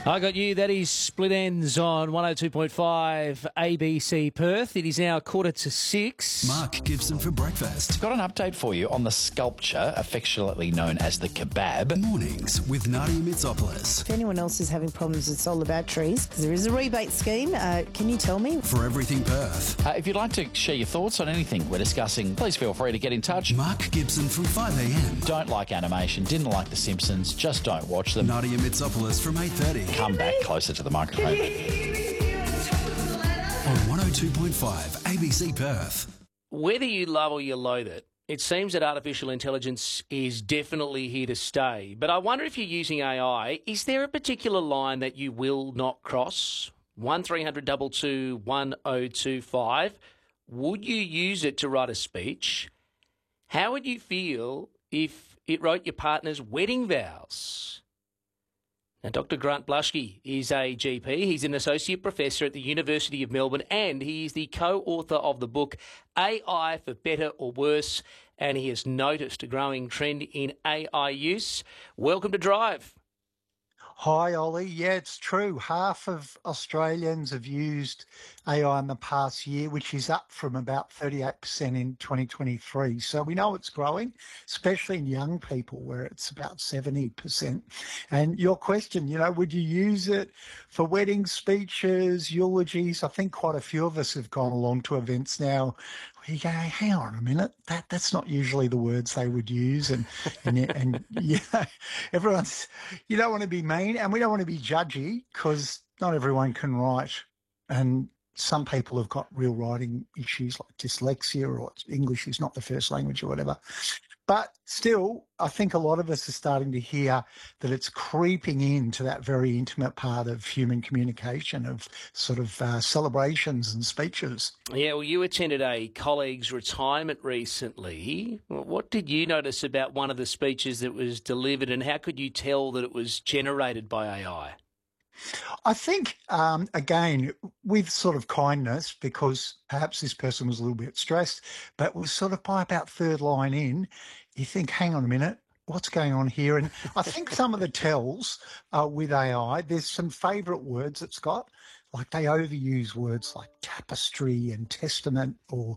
I got you. That is Split Ends on 102.5 ABC Perth. It is now 5:45. Mark Gibson for breakfast. Got an update for you on the sculpture affectionately known as the kebab. Mornings with Nadia Mitsopoulos. If anyone else is having problems with solar batteries, because there is a rebate scheme, can you tell me? For everything Perth. If you'd like to share your thoughts on anything we're discussing, please feel free to get in touch. Mark Gibson from 5am. Don't like animation, didn't like The Simpsons, just don't watch them. Nadia Mitsopoulos from 8:30. Come back closer to the microphone. On 102.5 ABC Perth. Whether you love or you loathe it, it seems that artificial intelligence is definitely here to stay. But I wonder if you're using AI, is there a particular line that you will not cross? 1300 222 1025. Would you use it to write a speech? How would you feel if it wrote your partner's wedding vows? Now, Dr. Grant Blushke is a GP. He's an associate professor at the University of Melbourne, and he is the co-author of the book AI for Better or Worse, and he has noticed a growing trend in AI use. Welcome to Drive. Hi, Ollie. Yeah, it's true. Half of Australians have used AI in the past year, which is up from about 38% in 2023. So we know it's growing, especially in young people where it's about 70%. And your question, would you use it for wedding speeches, eulogies? I think quite a few of us have gone along to events now where you go, hang on a minute, that's not usually the words they would use. And everyone's, you don't want to be mean and we don't want to be judgy because not everyone can write. And some people have got real writing issues like dyslexia or English is not the first language or whatever. But still, I think a lot of us are starting to hear that it's creeping into that very intimate part of human communication, of sort of celebrations and speeches. Yeah, well, you attended a colleague's retirement recently. What did you notice about one of the speeches that was delivered, and how could you tell that it was generated by AI? I think, again, with sort of kindness, because perhaps this person was a little bit stressed, but was sort of by about third line in, you think, hang on a minute, what's going on here? And I think some of the tells with AI, there's some favourite words it's got, like they overuse words like tapestry and testament or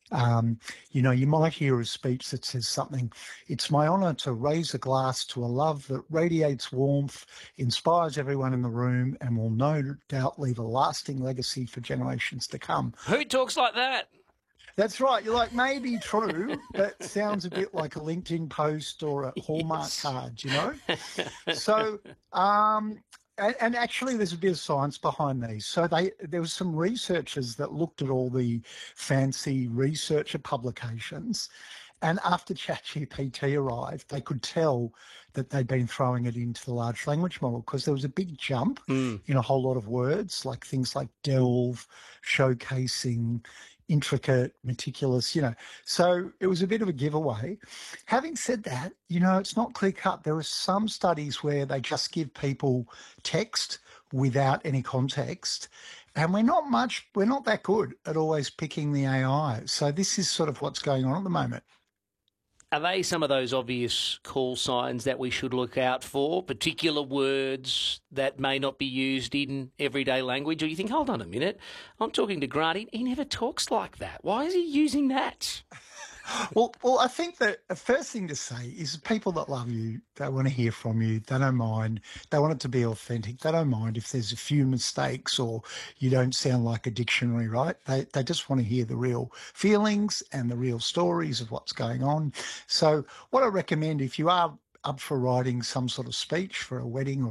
you might hear a speech that says something, it's my honour to raise a glass to a love that radiates warmth, inspires everyone in the room, and will no doubt leave a lasting legacy for generations to come. Who talks like that? That's right. You're like, maybe true, but sounds a bit like a LinkedIn post or a Hallmark card, So, and actually, there's a bit of science behind these. So there was some researchers that looked at all the fancy researcher publications, and after ChatGPT arrived, they could tell that they'd been throwing it into the large language model because there was a big jump in a whole lot of words, like things like delve, showcasing, intricate, meticulous, So it was a bit of a giveaway. Having said that, it's not clear cut. There are some studies where they just give people text without any context. And we're not that good at always picking the AI. So this is sort of what's going on at the moment. Are they some of those obvious call signs that we should look out for, particular words that may not be used in everyday language? Or you think, hold on a minute, I'm talking to Grant, he never talks like that. Why is he using that? Well, I think that the first thing to say is people that love you, they want to hear from you, they don't mind, they want it to be authentic, they don't mind if there's a few mistakes or you don't sound like a dictionary, right? They just want to hear the real feelings and the real stories of what's going on. So what I recommend, if you are up for writing some sort of speech for a wedding or